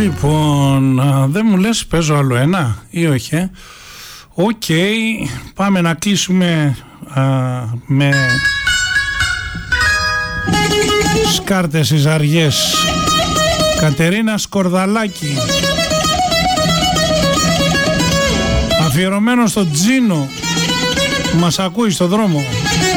Λοιπόν, δεν μου λες παίζω άλλο ένα ή όχι? Οκ, πάμε να κλείσουμε με σκάρτες εις αργές. Κατερίνα Σκορδαλάκη, αφιερωμένο στο Τζίνο που μας ακούει στο δρόμο.